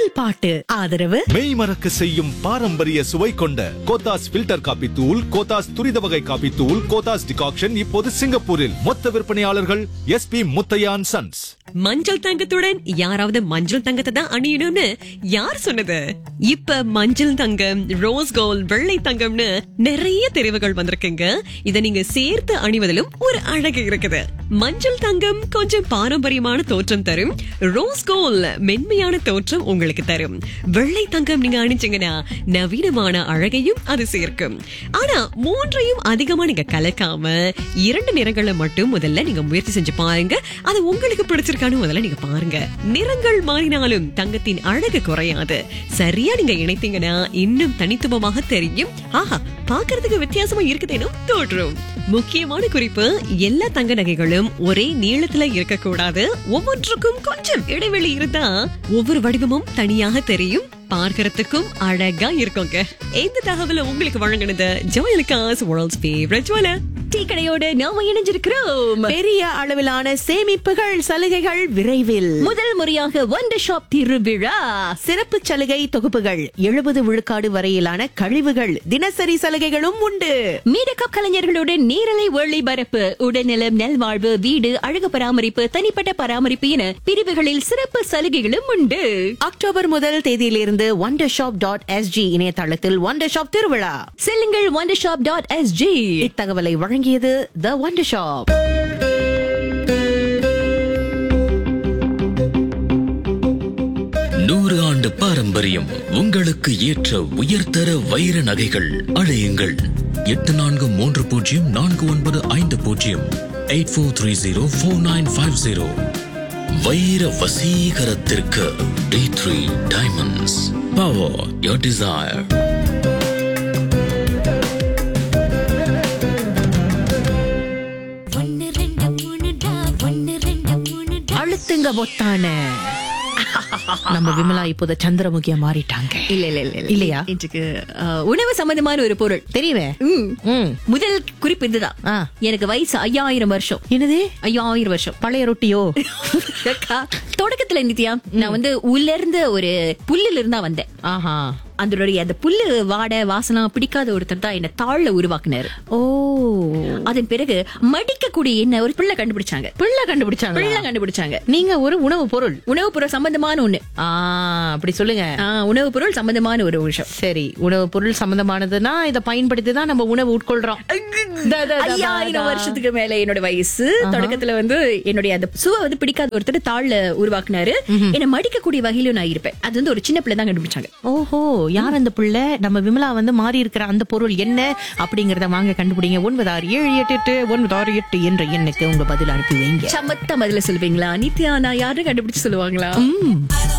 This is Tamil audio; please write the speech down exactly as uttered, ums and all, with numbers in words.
செயல்பாட்டு ஆதரவு மெய் மறக்க செய்யும் பாரம்பரிய சுவை கொண்ட கோத்தாஸ் ஃபில்டர் காபி தூள், கோத்தாஸ் துரித வகை காபி தூள், கோத்தாஸ் டிகாக்ஷன் இப்போது சிங்கப்பூரில். மொத்த விற்பனையாளர்கள் S B Muthiah and sons. மஞ்சள் தங்கத்துடன் யாராவது மஞ்சள் தங்கத்தை தான் அணியணும்னு யார் சொன்னது? இப்ப மஞ்சள் தங்கம், ரோஸ் கோல்ட், வெள்ளை தங்கம்னு நிறைய தெரிவுகள் வந்திருக்குங்க. இத நீங்க சேர்த்து அணிவதிலும் ஒரு அழகு இருக்குது. மஞ்சள் தங்கம் கொஞ்சம் பாரம்பரியமான தோற்றம் தரும். ரோஸ் கோல்ட் மென்மையான தோற்றம் உங்களுக்கு தரும். வெள்ளை தங்கம் நீங்க அணிஞ்சீங்கன்னா நவீனமான அழகையும் அது சேர்க்கும். ஆனா மூன்றையும் அதிகமா நீங்க கலக்காம இரண்டு நிறங்களை மட்டும் முதல்ல நீங்க முயற்சி செஞ்சு பாருங்க. அது உங்களுக்கு பிடிச்சிருக்கானு முதல்ல நீங்க பாருங்க. நிறங்கள் மாறினாலும் தங்கத்தின் அழகு குறையாது. சரியா நீங்க இணைத்தீங்கன்னா இன்னும் தனித்துவமாக தெரியும். ஆஹா, பாக்குறதுக்கு வித்தியாசமா இருக்குதேனும் தோற்றும். முக்கியமான குறிப்பு, எல்லா தங்க நகைகளும் ஒரே நீளத்துல இருக்கக்கூடாது. ஒவ்வொன்றுக்கும் கொஞ்சம் இடைவெளி இருந்தா ஒவ்வொரு வடிவமும் தனியாக தெரியும், பார்க்கறதுக்கும் அழகா இருக்குங்க. இந்த தகவலை உங்களுக்கு வழங்கினது Joyalukkas world's favourite jeweller tea கடையோட நாம இணைஞ்சிருக்கிறோம். பெரிய அளவிலான சேமிப்புகள், சலுகைகள் விரைவில். முதல் முறையாக ஒண்டர் ஷாப் திருவிழா, சிறப்பு சலுகை தொகுப்புகள், எழுபது விழுக்காடு வரையிலான கழிவுகள், தினசரி சலுகைகளும் உண்டு. மீடக்கப் கலைஞர்களோட நேரலை ஒளிபரப்பு, உடல்நலம், நல்வாழ்வு, வீடு, அழகு பராமரிப்பு, தனிப்பட்ட பராமரிப்பு என பிரிவுகளில் சிறப்பு சலுகைகளும் உண்டு. அக்டோபர் முதல் தேதியிலிருந்து ஒண்டர் ஷாப் டாட் எஸ்ஜி இணையதளத்தில் ஒண்டர் ஷாப் திருவிழா செல்லுங்கள். Wonder shop dot SG. இத்தகவலை வழங்கியது தி ஒண்டர் ஷாப். நூறு ஆண்டு பாரம்பரியம், உங்களுக்கு ஏற்ற உயர்தர வைர நகைகள். அழையுங்கள் எட்டு நான்கு மூன்று பூஜ்ஜியம் நான்கு ஒன்பது ஐந்து பூஜ்ஜியம் eight four three zero four nine five zero. வைர வசீகரத்திற்கு D three diamonds. Power your desire. அழுத்துங்க பொத்தான. நம்ம விமலா இப்போத சந்திரமுகியா மாறிட்டாங்க. இல்ல இல்ல இல்ல இல்லையா? இன்றைக்கு உணவு சம்பந்தமான ஒரு பொருள் தெரியவே. முதல் குறிப்பு இதுதான். எனக்கு வயசு ஐயாயிரம் வருஷம். என்னது ஐயாயிரம் வருஷம்? பழைய ரொட்டியோ? தொடக்கத்துல நித்யா, நான் வந்து உலர்ந்த ஒரு புல்லில் இருந்தா வந்தேன். ஆஹா, அதனுடைய அந்த புல்லு வாடை வாசனம் பிடிக்காத ஒருத்தர் தான் என்ன தாழ்ல உருவாக்குனாரு. ஓ, அதன் பிறகு மடிக்கக்கூடிய என்ன ஒரு பிள்ளை கண்டுபிடிச்சாங்க. பிள்ளை கண்டுபிடிச்சாங்க பிள்ளை கண்டுபிடிச்சாங்க. நீங்க ஒரு உணவு பொருள், உணவு பொருள் சம்பந்தமான ஒண்ணு. அப்படி சொல்லுங்க. உணவு பொருள் சம்பந்தமான ஒரு விஷயம். சரி, உணவு பொருள் சம்பந்தமானதுன்னா இதை பயன்படுத்தி தான் நம்ம உணவு உட்கொள்றோம். ஐயாயிரம் வருஷத்துக்கு மேல என்னோட வயசு. தொடக்கத்துல வந்து என்னுடைய அந்த சுவை வந்து பிடிக்காத ஒருத்தர் தாழ்ல உருவாக்குனாரு. என்ன மடிக்கக்கூடிய வகையில நான் இருப்பேன். அது வந்து ஒரு சின்ன பிள்ளை தான் கண்டுபிடிச்சாங்க. ஓஹோ, யார் அந்த பிள்ளை? நம்ம விமலா வந்து மாறி இருக்கிற அந்த பொருள் என்ன அப்படிங்கறத வாங்க கண்டுபிடிங்க. ஒன்பது ஆறு ஏழு எட்டு எட்டு ஒன்பது ஆறு எட்டு என்ற எண்ணுக்கு உங்க பதில் அனுப்பி வைங்க. சமத்த பதில சொல்லுவீங்களா? நித்யா, நான் யாரும் கண்டுபிடிச்சு சொல்லுவாங்களா?